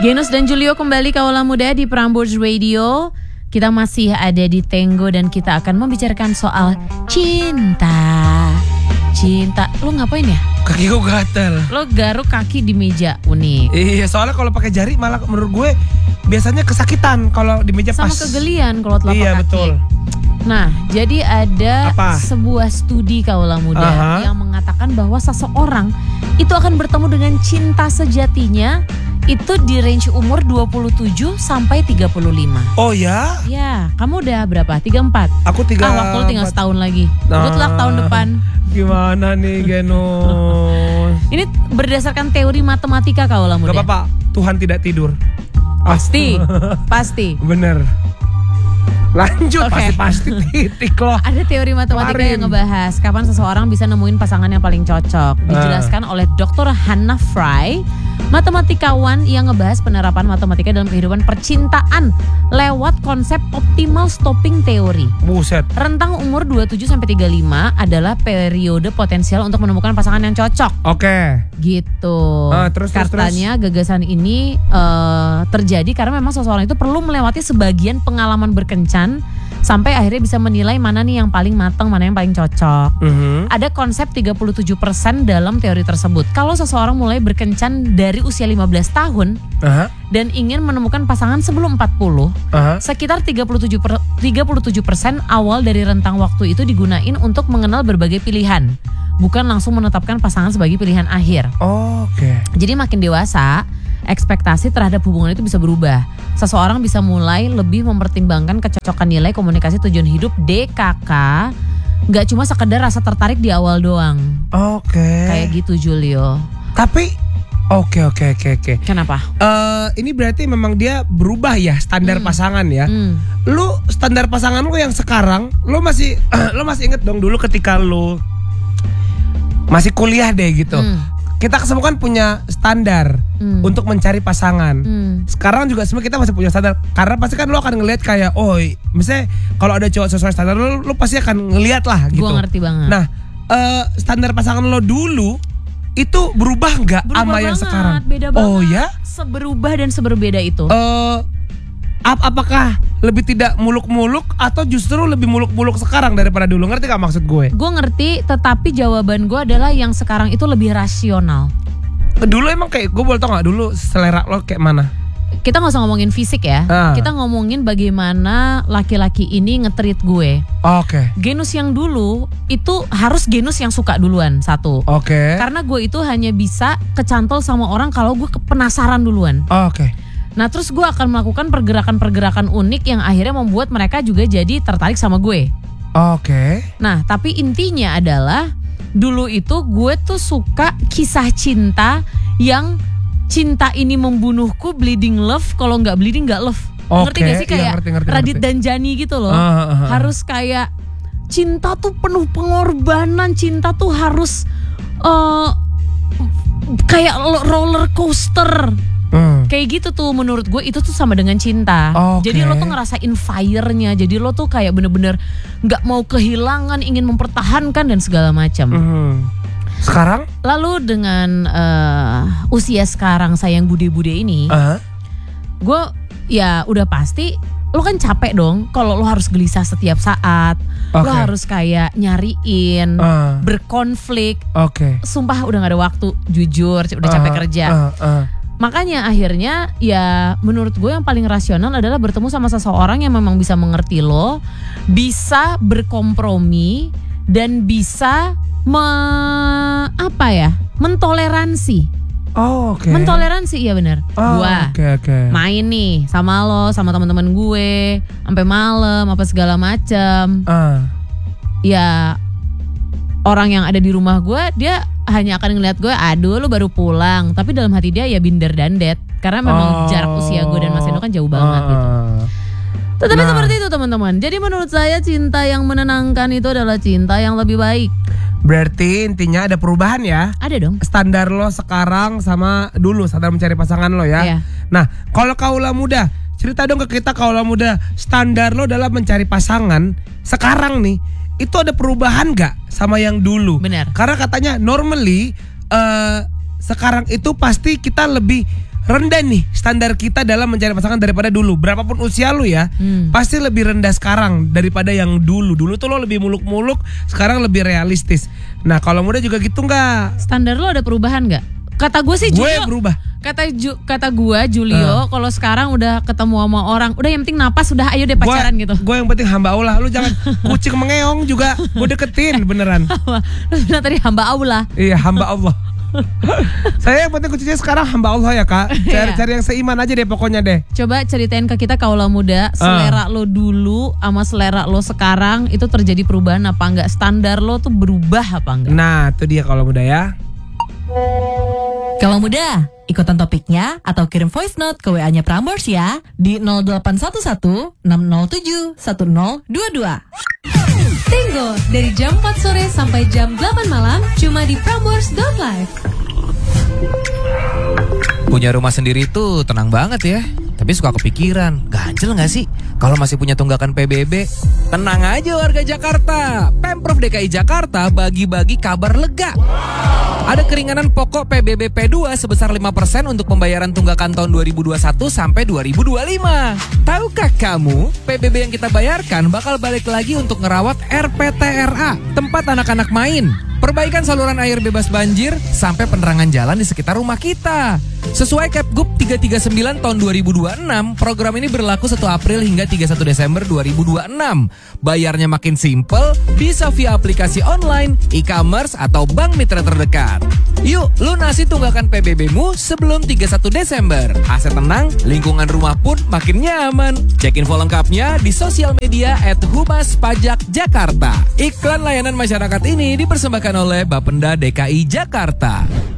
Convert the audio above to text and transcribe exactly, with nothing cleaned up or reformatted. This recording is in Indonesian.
Genus dan Julio kembali Kaula Muda di Prambors Radio. Kita masih ada di Tenggo dan kita akan membicarakan soal cinta. Cinta, lo ngapain ya? Kaki gue gatel. Lo garuk kaki di meja unik. Iya, soalnya kalau pakai jari malah menurut gue biasanya kesakitan kalau di meja sama pas. Sama kegelian kalau telapak iya, kaki. Betul. Nah, jadi ada Apa? sebuah studi Kaula Muda Aha. yang mengatakan bahwa seseorang itu akan bertemu dengan cinta sejatinya itu di range umur dua puluh tujuh sampai tiga puluh lima. Oh ya? Ya, kamu udah berapa? tiga puluh empat? Aku tiga. Ah, waktu lu tinggal setahun lagi. Nah, Good luck tahun depan. Gimana nih Genus? Ini berdasarkan teori matematika Kaula Muda. Gak apa-apa, Tuhan tidak tidur. Pasti, pasti. Bener. Lanjut, Okay. pasti-pasti titik loh. Ada teori matematika Kemarin. yang ngebahas kapan seseorang bisa nemuin pasangan yang paling cocok. Dijelaskan uh. oleh doktor Hannah Fry, matematikawan yang ngebahas penerapan matematika dalam kehidupan percintaan lewat konsep optimal stopping theory. Buset. Rentang umur dua puluh tujuh sampai tiga puluh lima adalah periode potensial untuk menemukan pasangan yang cocok. Oke. Okay. Gitu. Uh, terus, Katanya terus, terus. gagasan ini uh, terjadi karena memang seseorang itu perlu melewati sebagian pengalaman berkencan sampai akhirnya bisa menilai mana nih yang paling matang, mana yang paling cocok. Mm-hmm. Ada konsep tiga puluh tujuh persen dalam teori tersebut. Kalau seseorang mulai berkencan dari usia lima belas tahun uh-huh. dan ingin menemukan pasangan sebelum empat puluh, uh-huh. sekitar tiga puluh tujuh persen awal dari rentang waktu itu digunain untuk mengenal berbagai pilihan, bukan langsung menetapkan pasangan sebagai pilihan akhir. Oh, oke. Okay. Jadi makin dewasa, ekspektasi terhadap hubungan itu bisa berubah. Seseorang bisa mulai lebih mempertimbangkan kecocokan nilai komunikasi tujuan hidup D K K. Gak cuma sekedar rasa tertarik di awal doang. Oke. Okay. Kayak gitu Julio. Tapi oke okay, oke okay, oke okay, oke. Okay. Kenapa? Uh, ini berarti memang dia berubah ya standar hmm. pasangan ya. Hmm. Lu standar pasangan lu yang sekarang, lu masih lu masih inget dong dulu ketika lu masih kuliah deh gitu. Hmm. Kita semua kan punya standar hmm. untuk mencari pasangan. Hmm. Sekarang juga semua kita masih punya standar. Karena pasti kan lo akan ngelihat kayak, oh, misalnya kalau ada cowok sesuai standar lo, lo pasti akan ngelihat lah gitu. Gua ngerti banget. Nah, uh, standar pasangan lo dulu itu berubah nggak sama yang sekarang? Beda banget. Oh ya? Seberubah dan seberbeda itu. Uh, ap- apakah lebih tidak muluk-muluk atau justru lebih muluk-muluk sekarang daripada dulu? Ngerti gak maksud gue? Gue ngerti, tetapi jawaban gue adalah yang sekarang itu lebih rasional. Dulu emang kayak, gue boleh tau gak dulu selera lo kayak mana? Kita gak usah ngomongin fisik ya, ah. kita ngomongin bagaimana laki-laki ini nge-treat gue. Oh, Oke. Okay. Genus yang dulu itu harus genus yang suka duluan, satu. Oke. Okay. Karena gue itu hanya bisa kecantol sama orang kalau gue penasaran duluan. Oh, Oke. Okay. Nah terus gue akan melakukan pergerakan-pergerakan unik yang akhirnya membuat mereka juga jadi tertarik sama gue. Oke. Okay. Nah tapi intinya adalah dulu itu gue tuh suka kisah cinta yang cinta ini membunuhku, bleeding love, kalau nggak bleeding nggak love. Okay. Ngerti gak sih kayak ya, ngerti, ngerti, Radit ngerti. dan Jani gitu loh. Uh, uh, uh. Harus kayak cinta tuh penuh pengorbanan, cinta tuh harus uh, kayak roller coaster. Hmm. Kayak gitu tuh menurut gue itu tuh sama dengan cinta. Okay. Jadi lo tuh ngerasain fire-nya. Jadi lo tuh kayak bener-bener gak mau kehilangan, ingin mempertahankan dan segala macam. Hmm. Sekarang? Lalu dengan uh, usia sekarang sayang bude-bude ini, uh-huh. gue ya udah pasti lo kan capek dong kalau lo harus gelisah setiap saat. Okay. Lo harus kayak nyariin, uh. berkonflik. Okay. Sumpah udah gak ada waktu, jujur udah capek uh, kerja. Uh, uh. Makanya akhirnya ya menurut gue yang paling rasional adalah bertemu sama seseorang yang memang bisa mengerti lo, bisa berkompromi dan bisa me, apa ya mentoleransi. Oh oke. Okay. Mentoleransi iya benar. Oh, gue okay, okay. main nih sama lo, sama teman-teman gue sampai malam apa segala macam. Uh. Ya orang yang ada di rumah gue dia hanya akan ngeliat gue, aduh lu baru pulang. Tapi dalam hati dia ya binder dan dead. Karena memang oh. jarak usia gue dan Mas Endo kan jauh banget uh. gitu. Tetapi nah. seperti itu teman-teman. Jadi menurut saya cinta yang menenangkan itu adalah cinta yang lebih baik. Berarti intinya ada perubahan ya? Ada dong. Standar lo sekarang sama dulu, standar mencari pasangan lo ya. Iya. Nah kalau kaula muda, cerita dong ke kita kaula muda, standar lo dalam mencari pasangan sekarang nih, itu ada perubahan gak sama yang dulu? Benar. Karena katanya normally uh, sekarang itu pasti kita lebih rendah nih standar kita dalam mencari pasangan daripada dulu. Berapapun usia lu ya, hmm. pasti lebih rendah sekarang daripada yang dulu. Dulu tuh lo lebih muluk-muluk, sekarang lebih realistis. Nah kalau muda juga gitu nggak? Standar lo ada perubahan nggak? Kata gue sih gue Julio, berubah. Kata Ju, kata gue Julio, uh. kalau sekarang udah ketemu sama orang, udah yang penting napas, udah ayo deh pacaran gua, gitu. Gue yang penting hamba Allah. Lu jangan kucing mengeong juga gue deketin beneran. Lu bilang tadi hamba Allah. Iya hamba Allah. Saya yang penting kuncinya sekarang hamba Allah ya kak. Cari, cari yang seiman aja deh pokoknya deh. Coba ceritain ke kita kaulah muda, selera uh. lo dulu sama selera lo sekarang itu terjadi perubahan apa enggak? Standar lo tuh berubah apa enggak? Nah itu dia kaulah muda ya. Kaulah muda, ikutan topiknya atau kirim voice note ke W A-nya Prambors ya di nol delapan satu satu enam nol tujuh satu nol dua dua. Tenggo dari jam empat sore sampai jam delapan malam cuma di prambors dot live. Punya rumah sendiri tuh tenang banget ya. Tapi suka kepikiran, ganjel gak sih kalau masih punya tunggakan P B B? Tenang aja warga Jakarta, Pemprov D K I Jakarta bagi-bagi kabar lega. Ada keringanan pokok P B B P dua sebesar lima persen untuk pembayaran tunggakan tahun dua ribu dua puluh satu sampai dua ribu dua puluh lima. Tahukah kamu, P B B yang kita bayarkan bakal balik lagi untuk ngerawat R P T R A, tempat anak-anak main, perbaikan saluran air bebas banjir, sampai penerangan jalan di sekitar rumah kita. Sesuai Kepgub tiga tiga sembilan tahun dua ribu dua puluh enam, program ini berlaku satu April hingga tiga puluh satu Desember dua ribu dua puluh enam. Bayarnya makin simple, bisa via aplikasi online, e-commerce, atau bank mitra terdekat. Yuk, lunasi tunggakan P B B-mu sebelum tiga puluh satu Desember. Aset tenang, lingkungan rumah pun makin nyaman. Cek info lengkapnya di sosial media at Humas Pajak Jakarta. Iklan layanan masyarakat ini dipersembahkan oleh Bapenda D K I Jakarta.